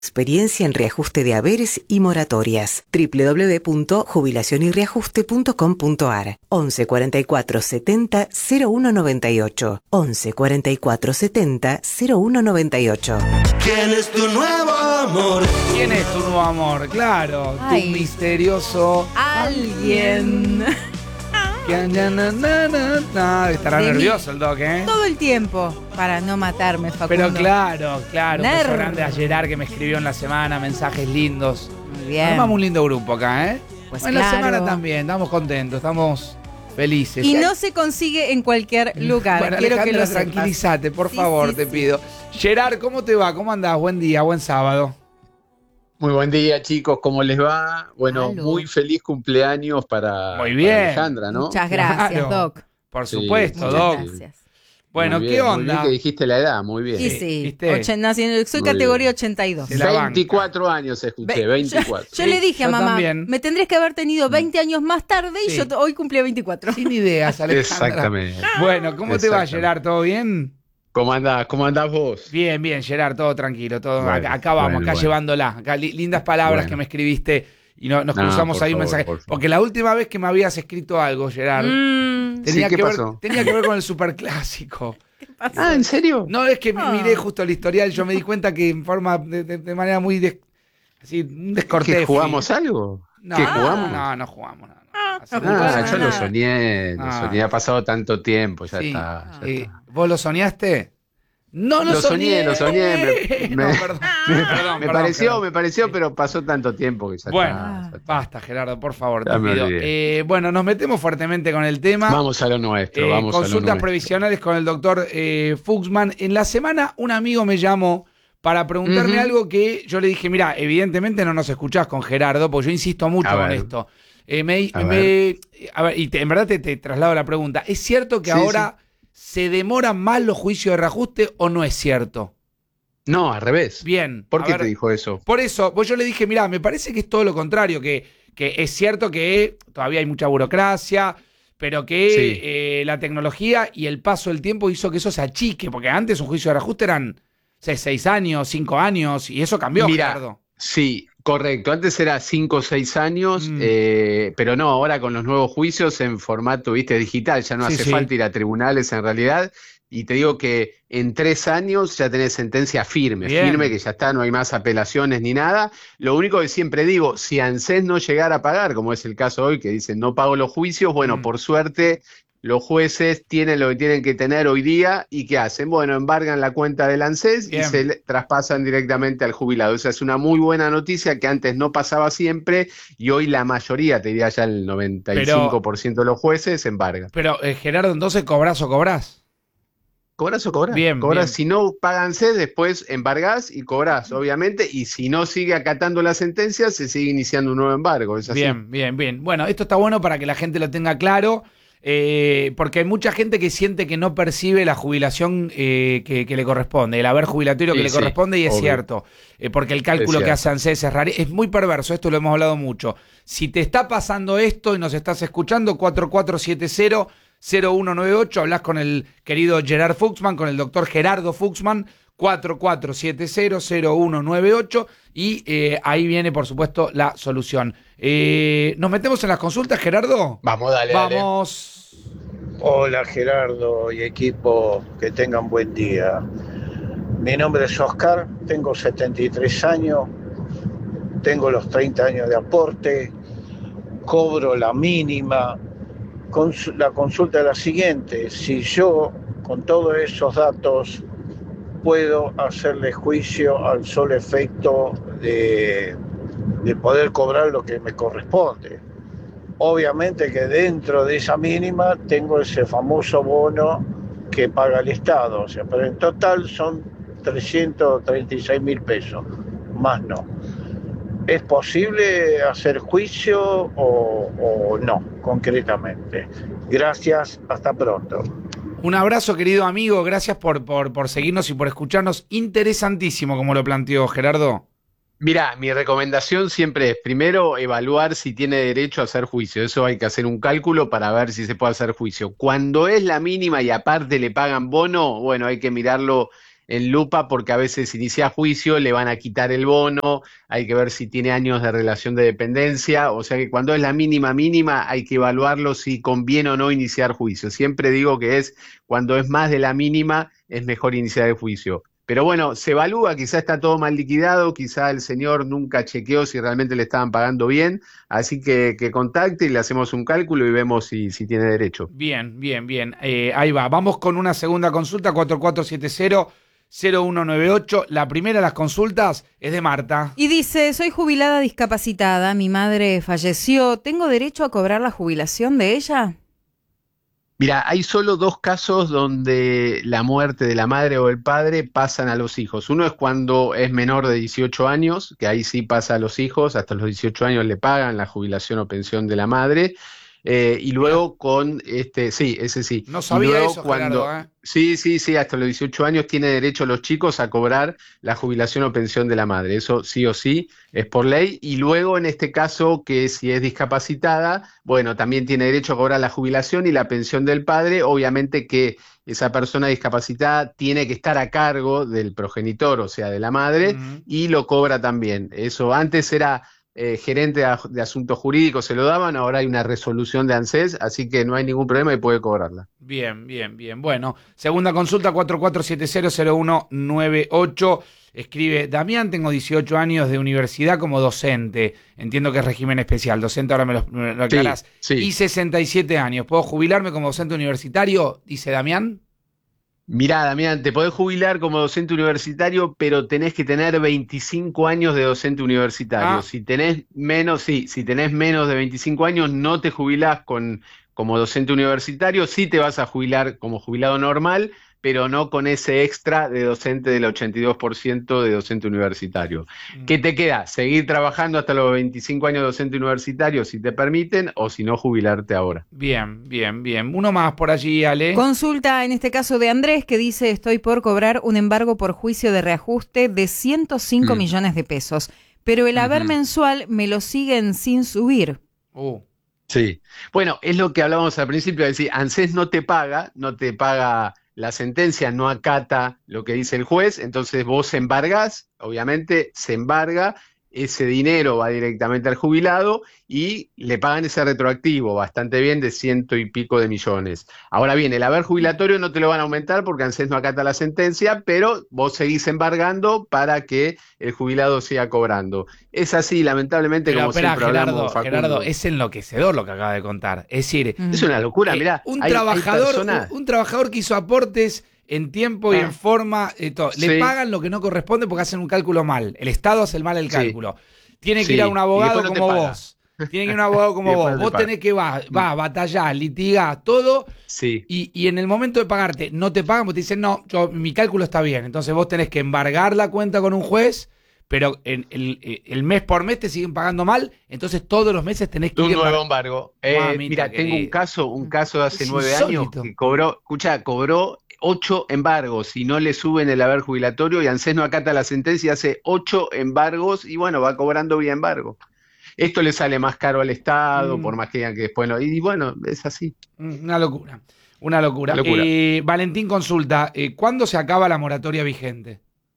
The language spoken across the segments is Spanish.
Experiencia en reajuste de haberes y moratorias. www.jubilacionyreajuste.com.ar 11 44 70 0198 11 44 70 0198. ¿Quién es tu nuevo amor? ¿Quién es tu nuevo amor? Claro, Ay. tu misterioso Alguien. Estará De mí. nervioso el Doc, ¿eh? Todo el tiempo para no matarme, Facundo. Pero claro, un beso Nerd. grande a Gerard que me escribió en la semana, mensajes lindos. Muy bien. Armamos un lindo grupo acá, ¿eh? Pues en la claro. semana también, estamos contentos, estamos felices. Y no se consigue en cualquier lugar. Bueno, Quiero que Alejandra, lo sepas. tranquilízate, por Sí, favor, sí, te sí. pido. Gerard, ¿cómo te va? ¿Cómo andás? Buen día, buen sábado. Muy buen día, chicos, ¿cómo les va? Bueno, Aló. muy feliz cumpleaños para Muy bien. Alejandra, ¿no? Muchas gracias, Claro. Doc. Por Sí, supuesto, muchas Doc. Gracias. Bueno, Muy ¿qué bien, Muy onda? bien que dijiste la edad, muy bien. Y sí, ¿viste? soy Muy categoría bien. 82. Se la banca. 24 años escuché, 24. Yo le dije a yo mamá, también. me tendrías que haber tenido 20 años más tarde y Sí. yo hoy cumplí 24. Sin ideas, Alejandra. Exactamente. Bueno, ¿cómo te va, Exactamente. Gerard? ¿Todo bien? ¿Cómo andás vos? Bien, bien, Gerard, todo tranquilo. Todo, Bueno, acá vamos, bueno, acá bueno. llevándola. Acá lindas palabras Bueno. que me escribiste y nos No, cruzamos por ahí un favor, mensaje. por favor. Porque la última vez que me habías escrito algo, Gerard, Sí, ¿qué que ver, pasó? tenía que ver con el superclásico. Ah, ¿en serio? No, es que Ah. miré justo el historial, yo me di cuenta que en forma, de manera muy así, un descortés. ¿Que jugamos algo? No, ¿Que jugamos? No jugamos. No. Así no que- jugamos Yo lo nada. soñé, Ah. ha pasado tanto tiempo, ya Sí. está. Ya está. ¿Vos lo soñaste? No, no Lo soñé, No, me perdón, perdón, me perdón. pareció, pero pasó tanto tiempo que ya Bueno, está. Ya está. basta, Gerardo, por favor, te Ya me pido. olvidé. Bueno, nos metemos fuertemente con el tema. Vamos a lo nuestro, vamos a lo Consultas nuestro. previsionales con el doctor Fuchsman. En la semana, un amigo me llamó para preguntarme Ujú. algo que yo le dije, mira, evidentemente no nos escuchás con Gerardo, porque yo insisto mucho A con ver. esto. A A ver. ver, en verdad te traslado la pregunta. ¿Es cierto que Sí, ahora se demoran más los juicios de reajuste o no es cierto? No, al revés. Bien. ¿Por a qué ver, te dijo eso? Por eso, pues yo le dije, mira, me parece que es todo lo contrario, que es cierto que todavía hay mucha burocracia, pero que Sí. la tecnología y el paso del tiempo hizo que eso se achique, porque antes un juicio de reajuste eran 6 años, 5 años, y eso cambió, Mira, Gerardo. Sí, correcto. Antes era 5 o 6 años, pero no, ahora con los nuevos juicios en formato, viste, digital, ya no Sí, hace sí. falta ir a tribunales en realidad. Y te digo que en 3 años ya tenés sentencia firme, Bien. que ya está, no hay más apelaciones ni nada. Lo único que siempre digo, si ANSES no llegara a pagar, como es el caso hoy, que dicen no pago los juicios, bueno, por suerte los jueces tienen lo que tienen que tener hoy día y ¿qué hacen? Bueno, embargan la cuenta del ANSES Bien. y se traspasan directamente al jubilado. Esa es una muy buena noticia que antes no pasaba siempre y hoy la mayoría, te diría ya el 95% de los jueces embargan. Pero, Gerardo, entonces, ¿cobrás o cobrás? Cobrás o cobrás. Bien, Cobrás. bien. Si no pagan ANSES, después embargás y cobrás, obviamente. Y si no sigue acatando la sentencia, se sigue iniciando un nuevo embargo. Es así. Bien, bien, bien. Bueno, esto está bueno para que la gente lo tenga claro, porque hay mucha gente que siente que no percibe la jubilación que le corresponde, el haber jubilatorio que Sí, le sí, corresponde, y es obvio. cierto, porque el cálculo Es que hace ANSES es raro, es muy perverso, esto lo hemos hablado mucho. Si te está pasando esto y nos estás escuchando, 4470-0198, hablás con el querido Gerard Fuchsman, con el doctor Gerardo Fuchsman, 4470-0198, y ahí viene, por supuesto, la solución. ¿Nos metemos en las consultas, Gerardo? Vamos, dale. Vamos. Hola Gerardo y equipo, que tengan buen día. Mi nombre es Oscar, tengo 73 años, tengo los 30 años de aporte, cobro la mínima. La consulta es la siguiente: si yo con todos esos datos puedo hacerle juicio al solo efecto de poder cobrar lo que me corresponde. Obviamente que dentro de esa mínima tengo ese famoso bono que paga el Estado, o sea, pero en total son 336.000 pesos, más no. ¿Es posible hacer juicio o no, concretamente? Gracias, hasta pronto. Un abrazo, querido amigo, gracias por seguirnos y por escucharnos. Interesantísimo como lo planteó Gerardo. Mirá, mi recomendación siempre es, primero, evaluar si tiene derecho a hacer juicio. Eso hay que hacer un cálculo para ver si se puede hacer juicio. Cuando es la mínima y aparte le pagan bono, bueno, hay que mirarlo en lupa porque a veces si inicia juicio le van a quitar el bono, hay que ver si tiene años de relación de dependencia, o sea que cuando es la mínima hay que evaluarlo si conviene o no iniciar juicio. Siempre digo que es cuando es más de la mínima es mejor iniciar el juicio. Pero bueno, se evalúa, quizá está todo mal liquidado, quizá el señor nunca chequeó si realmente le estaban pagando bien, así que contacte y le hacemos un cálculo y vemos si tiene derecho. Bien, bien, bien. Ahí va. Vamos con una segunda consulta, 4470-0198. La primera de las consultas es de Marta. Y dice, soy jubilada discapacitada, mi madre falleció, ¿tengo derecho a cobrar la jubilación de ella? Mira, hay solo dos casos donde la muerte de la madre o el padre pasan a los hijos. Uno es cuando es menor de 18 años, que ahí sí pasa a los hijos, hasta los 18 años le pagan la jubilación o pensión de la madre. Y luego con sí, ese sí. No sabía luego eso, cuando, Gerardo, ¿eh? Sí, hasta los 18 años tiene derecho los chicos a cobrar la jubilación o pensión de la madre. Eso sí o sí es por ley. Y luego en este caso, que si es discapacitada, bueno, también tiene derecho a cobrar la jubilación y la pensión del padre. Obviamente que esa persona discapacitada tiene que estar a cargo del progenitor, o sea, de la madre, y lo cobra también. Eso antes era gerente de asuntos jurídicos, se lo daban, ahora hay una resolución de ANSES, así que no hay ningún problema y puede cobrarla. Bien, bien, bien. Bueno, segunda consulta, 4470-0198. Escribe, Damián, tengo 18 años de universidad como docente. Entiendo que es régimen especial. Docente, ahora me lo aclarás. Sí. Y 67 años. ¿Puedo jubilarme como docente universitario? Dice Damián. Mirá, Damián, te podés jubilar como docente universitario, pero tenés que tener 25 años de docente universitario. Si tenés menos, si tenés menos de 25 años, no te jubilás como docente universitario, sí te vas a jubilar como jubilado normal, pero no con ese extra de docente del 82% de docente universitario. ¿Qué te queda? Seguir trabajando hasta los 25 años de docente universitario, si te permiten, o si no, jubilarte ahora. Bien, bien, bien. Uno más por allí, Ale. Consulta en este caso de Andrés, que dice, estoy por cobrar un embargo por juicio de reajuste de 105 millones de pesos, pero el haber mensual me lo siguen sin subir. Sí. Bueno, es lo que hablábamos al principio, es decir, ANSES no te paga la sentencia, no acata lo que dice el juez, entonces vos embargás, obviamente se embarga, ese dinero va directamente al jubilado y le pagan ese retroactivo, bastante bien, de 100 y pico de millones. Ahora bien, el haber jubilatorio no te lo van a aumentar porque ANSES no acata la sentencia, pero vos seguís embargando para que el jubilado siga cobrando. Es así, lamentablemente, pero, como siempre hablamos, Facundo. Gerardo, es enloquecedor lo que acaba de contar. Es decir, es una locura, mirá. Un trabajador que hizo aportes en tiempo y en forma, le pagan lo que no corresponde porque hacen un cálculo mal. El Estado hace mal el cálculo. Tiene que ir a un abogado como vos. Tiene que ir a un abogado como vos. Vos tenés que batallar, litigar, todo. Sí. Y en el momento de pagarte, no te pagan, vos te dicen, no, mi cálculo está bien. Entonces vos tenés que embargar la cuenta con un juez, pero el mes por mes te siguen pagando mal, entonces todos los meses tenés que ir. Un nuevo embargo. Mira, tengo un caso de hace 9 años que cobró 8 embargos y no le suben el haber jubilatorio y ANSES no acata la sentencia, hace 8 embargos y bueno, va cobrando vía embargo. Esto le sale más caro al Estado, por más que digan que después no. Y bueno, es así. Una locura. Valentín consulta, ¿cuándo se acaba la moratoria vigente?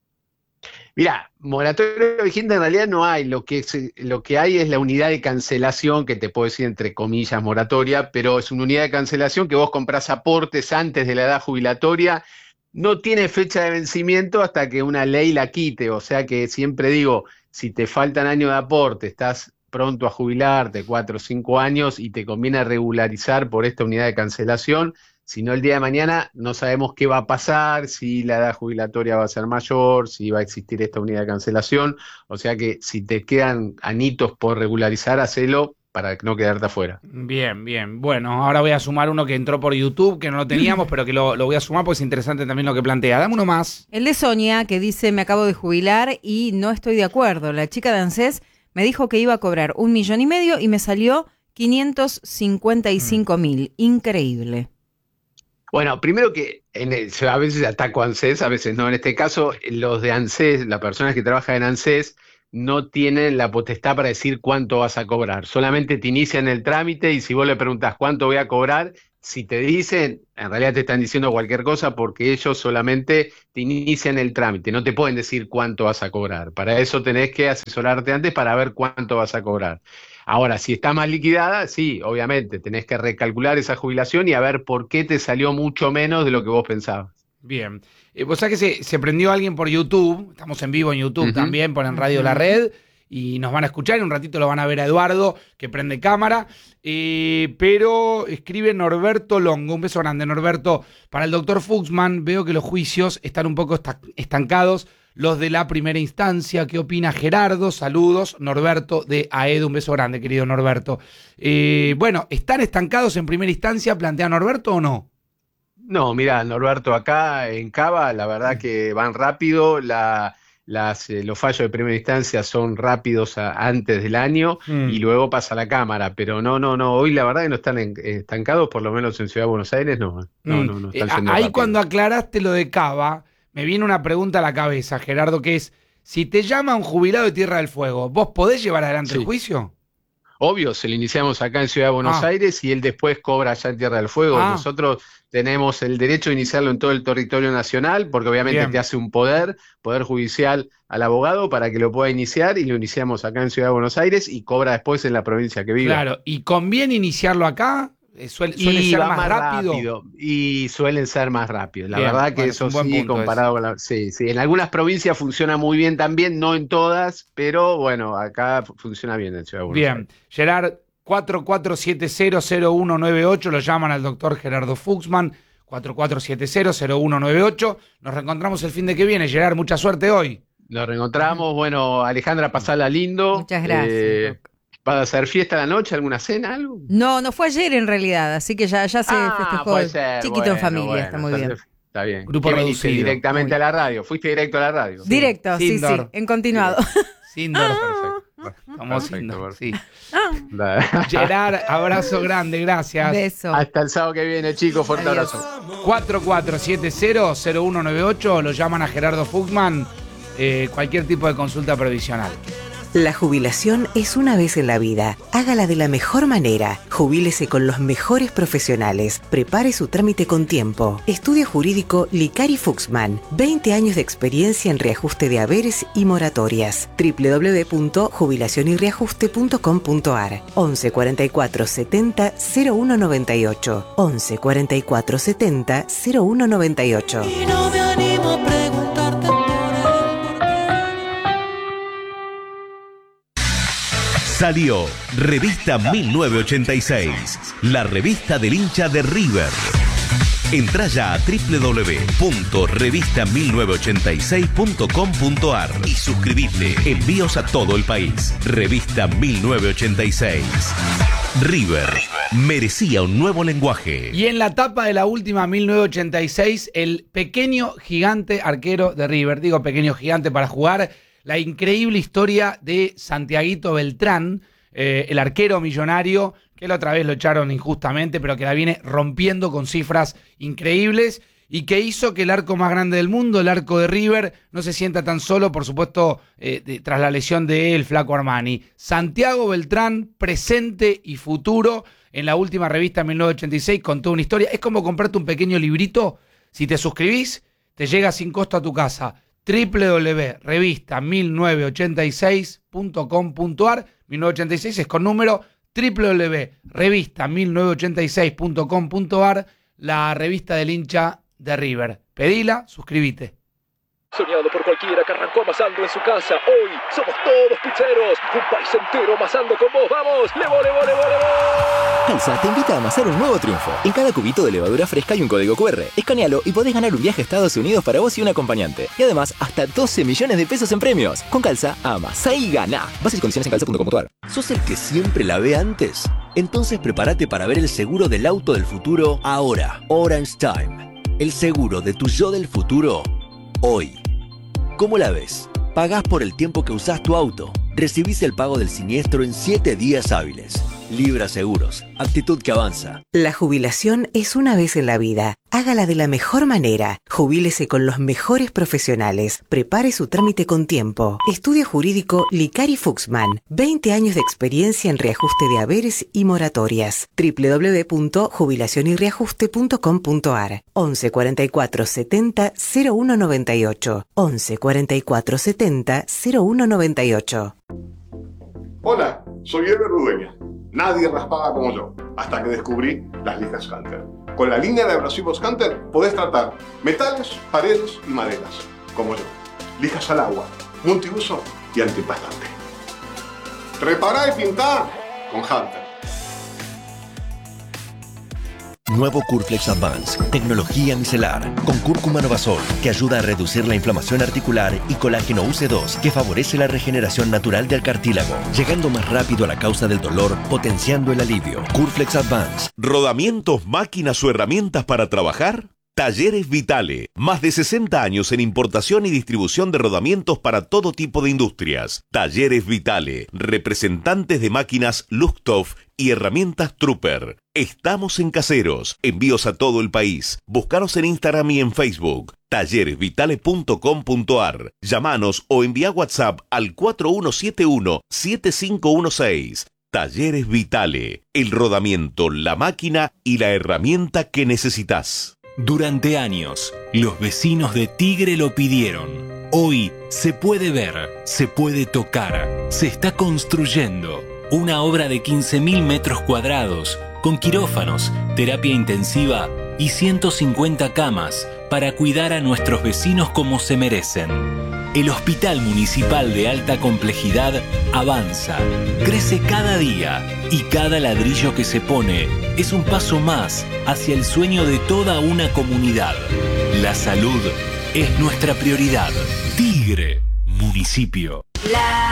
Mirá, moratoria vigente en realidad no hay, lo que hay es la unidad de cancelación, que te puedo decir entre comillas moratoria, pero es una unidad de cancelación que vos comprás aportes antes de la edad jubilatoria, no tiene fecha de vencimiento hasta que una ley la quite, o sea que siempre digo, si te faltan años de aporte, estás pronto a jubilarte, 4 o 5 años, y te conviene regularizar por esta unidad de cancelación. Si no, el día de mañana no sabemos qué va a pasar, si la edad jubilatoria va a ser mayor, si va a existir esta unidad de cancelación. O sea que si te quedan anitos por regularizar, hacelo para no quedarte afuera. Bien, bien. Bueno, ahora voy a sumar uno que entró por YouTube, que no lo teníamos, pero que lo voy a sumar porque es interesante también lo que plantea. Dame uno más. El de Sonia, que dice, me acabo de jubilar y no estoy de acuerdo. La chica de ANSES me dijo que iba a cobrar 1,5 millones y me salió 555.000. Increíble. Bueno, primero que a veces ataco a ANSES, a veces no. En este caso, los de ANSES, las personas que trabajan en ANSES, no tienen la potestad para decir cuánto vas a cobrar. Solamente te inician el trámite y si vos le preguntás cuánto voy a cobrar, si te dicen, en realidad te están diciendo cualquier cosa porque ellos solamente te inician el trámite, no te pueden decir cuánto vas a cobrar. Para eso tenés que asesorarte antes para ver cuánto vas a cobrar. Ahora, si está más liquidada, sí, obviamente, tenés que recalcular esa jubilación y a ver por qué te salió mucho menos de lo que vos pensabas. Bien. Vos sabés que se prendió alguien por YouTube, estamos en vivo en YouTube también, ponen Radio La Red, y nos van a escuchar, en un ratito lo van a ver a Eduardo, que prende cámara, pero escribe Norberto Longo, un beso grande Norberto, para el doctor Fuchsman, veo que los juicios están un poco estancados, los de la primera instancia. ¿Qué opina Gerardo? Saludos, Norberto de AEDU, un beso grande, querido Norberto. Bueno, ¿están estancados en primera instancia, plantea Norberto, o no? No, mirá, Norberto, acá en Cava, la verdad que van rápido, los fallos de primera instancia son rápidos antes del año y luego pasa a la Cámara, pero no, hoy la verdad que no están estancados, por lo menos en Ciudad de Buenos Aires no están siendo ahí rápidos. Cuando aclaraste lo de Cava, me viene una pregunta a la cabeza, Gerardo, que es, si te llama un jubilado de Tierra del Fuego, ¿vos podés llevar adelante el juicio? Obvio, se lo iniciamos acá en Ciudad de Buenos Aires y él después cobra allá en Tierra del Fuego. Nosotros tenemos el derecho de iniciarlo en todo el territorio nacional, porque obviamente te hace un poder judicial al abogado para que lo pueda iniciar, y lo iniciamos acá en Ciudad de Buenos Aires y cobra después en la provincia que vive. Claro, ¿y conviene iniciarlo acá? ¿Suele ser más rápido? Y suelen ser más rápidos. La verdad que eso sí, comparado con la... Sí, en algunas provincias funciona muy bien también, no en todas, pero bueno, acá funciona bien en Ciudad de Buenos Aires. Bien, Gerard, 44700198, lo llaman al doctor Gerardo Fuchsman, 44700198. Nos reencontramos el fin de que viene, Gerard, mucha suerte hoy. Nos reencontramos, bueno, Alejandra, pasala lindo. Muchas gracias. ¿Vas a hacer fiesta a la noche, alguna cena, algo? No fue ayer en realidad, así que ya se festejó. Puede ser, chiquito en familia, está muy bien. Está bien. Grupo reducido. Directamente a la radio, fuiste directo a la radio. Directo, sí, en continuado. Sindor, perfecto. Vamos Sindor, sí. Gerard, abrazo grande, gracias. Beso. Hasta el sábado que viene, chicos, fuerte abrazo. 44700198, lo llaman a Gerardo Fuchsman, cualquier tipo de consulta previsional. La jubilación es una vez en la vida. Hágala de la mejor manera. Jubílese con los mejores profesionales. Prepare su trámite con tiempo. Estudio jurídico Licari Fuchsman. 20 años de experiencia en reajuste de haberes y moratorias. www.jubilacionyreajuste.com.ar 11 44 70 0198 11 44 70 0198. Y no me animo a preguntarte por Salió Revista 1986, la revista del hincha de River. Entrá ya a www.revista1986.com.ar y suscribite. Envíos a todo el país. Revista 1986. River merecía un nuevo lenguaje. Y en la tapa de la última 1986, el pequeño gigante arquero de River, digo pequeño gigante para jugar, la increíble historia de Santiaguito Beltrán, el arquero millonario, que la otra vez lo echaron injustamente, pero que la viene rompiendo con cifras increíbles y que hizo que el arco más grande del mundo, el arco de River, no se sienta tan solo, por supuesto, tras la lesión del Flaco Armani. Santiago Beltrán, presente y futuro, en la última revista 1986, contó una historia. Es como comprarte un pequeño librito. Si te suscribís, te llega sin costo a tu casa. www.revista1986.com.ar 1986 es con número, www.revista1986.com.ar, la revista del hincha de River. Pedila, suscríbete. Soñado por cualquiera que arrancó amasando en su casa. Hoy somos todos pizzeros. Un país entero amasando con vos. ¡Vamos! ¡Levo, levo, levo, levo! Calza te invita a amasar un nuevo triunfo. En cada cubito de levadura fresca hay un código QR. Escanealo y podés ganar un viaje a Estados Unidos para vos y un acompañante. Y además, hasta 12 millones de pesos en premios. Con Calza, amasá y ganá. Bases y condiciones en calza.com.ar. ¿Sos el que siempre la ve antes? Entonces prepárate para ver el seguro del auto del futuro ahora. Orange Time. El seguro de tu yo del futuro hoy. ¿Cómo la ves? Pagás por el tiempo que usás tu auto. Recibís el pago del siniestro en 7 días hábiles. Libra Seguros, actitud que avanza. La jubilación es una vez en la vida. Hágala de la mejor manera. Jubílese con los mejores profesionales. Prepare su trámite con tiempo. Estudio jurídico Licari Fuchsman. 20 años de experiencia en reajuste de haberes y moratorias. www.jubilacionyreajuste.com.ar 11 44 70 0198. 11 44 70 0198. Hola, soy Eber Rudueña. Nadie raspaba como yo, hasta que descubrí las lijas Hunter. Con la línea de abrasivos Hunter podés tratar metales, paredes y maderas, como yo. Lijas al agua, multiuso y antipastante. Repará y pintá con Hunter. Nuevo Curflex Advance, tecnología micelar, con cúrcuma Novasol, que ayuda a reducir la inflamación articular, y colágeno UC2, que favorece la regeneración natural del cartílago, llegando más rápido a la causa del dolor, potenciando el alivio. Curflex Advance. ¿Rodamientos, máquinas o herramientas para trabajar? Talleres Vitale, más de 60 años en importación y distribución de rodamientos para todo tipo de industrias. Talleres Vitale, representantes de máquinas Luxtoff y herramientas Trooper. Estamos en Caseros, envíos a todo el país. Búscanos en Instagram y en Facebook. talleresvitale.com.ar. Llámanos o envía WhatsApp al 4171-7516. Talleres Vitale, el rodamiento, la máquina y la herramienta que necesitas. Durante años, los vecinos de Tigre lo pidieron. Hoy se puede ver, se puede tocar, se está construyendo una obra de 15.000 metros cuadrados, con quirófanos, terapia intensiva y 150 camas para cuidar a nuestros vecinos como se merecen. El Hospital Municipal de Alta Complejidad avanza, crece cada día, y cada ladrillo que se pone es un paso más hacia el sueño de toda una comunidad. La salud es nuestra prioridad. Tigre, municipio.